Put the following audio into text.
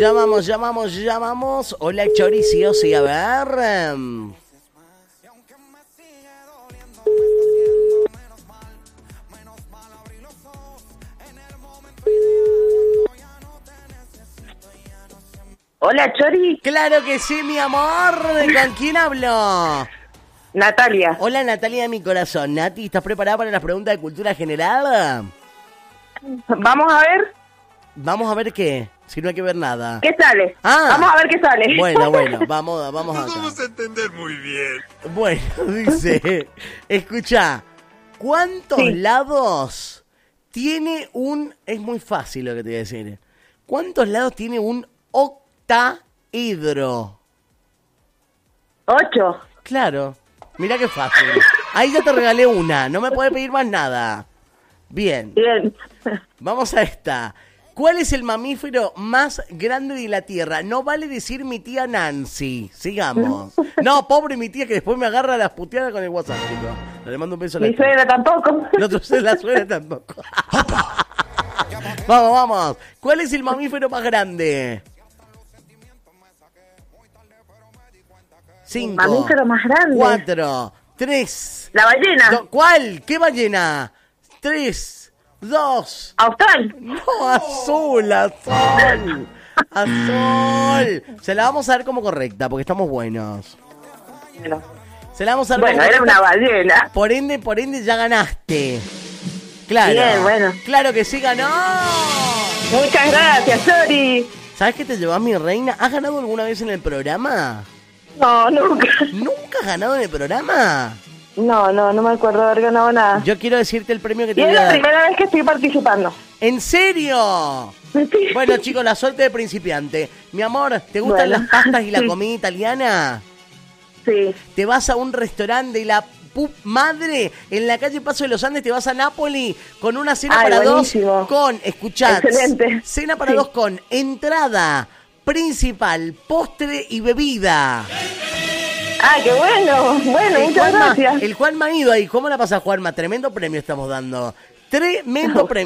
Llamamos. Hola, Chori, sí o sí, a ver. Hola, Chori. Claro que sí, mi amor. ¿Con quién hablo? Natalia. Hola, Natalia de mi corazón. Nati, ¿estás preparada para las preguntas de cultura general? Vamos a ver Vamos a ver qué, si no hay que ver nada. qué sale. Ah. Vamos a ver qué sale. Bueno, vamos acá. Nos vamos a entender muy bien. Bueno, dice, escucha, ¿cuántos lados tiene un... Es muy fácil lo que te voy a decir. ¿Cuántos lados tiene un octaedro? 8. Claro, mirá qué fácil. Ahí ya te regalé una, no me podés pedir más nada. Bien, Bien. vamos a esta. ¿Cuál es el mamífero más grande de la Tierra? No vale decir mi tía Nancy. Sigamos. No, pobre mi tía que después me agarra las puteadas con el WhatsApp, chicos. Le mando un beso a la Mi suegra tampoco. la suegra tampoco. Vamos. ¿Cuál es el mamífero más grande? 5. Mamífero más grande. 4. 3. La ballena. ¿Cuál? ¿Qué ballena? 3. 2. Austral. No, azul. Se la vamos a dar como correcta, porque estamos buenos. Bueno, Se la vamos a dar como era correcta. una ballena. Por ende ya ganaste. Claro. Bien, bueno. Claro que sí ganó. Muchas gracias, Chori. ¿Sabes qué te llevas, mi reina? ¿Has ganado alguna vez en el programa? No, nunca. ¿Nunca has ganado en el programa? No me acuerdo de haber ganado nada. Yo quiero decirte el premio que te Y voy es a la dar. primera vez que estoy participando. ¿En serio? Bueno, chicos, la suerte de principiante. Mi amor, ¿te gustan las pastas y la comida italiana? Sí. Te vas a un restaurante de la madre en la calle Paso de los Andes, te vas a Nápoli con una cena para buenísimo. dos con, escuchad, Excelente. cena para dos con entrada, principal, postre y bebida. Qué bueno. Bueno, muchas gracias. El Juanma ha ido ahí. ¿Cómo la pasa, Juanma? Tremendo premio estamos dando. Tremendo premio.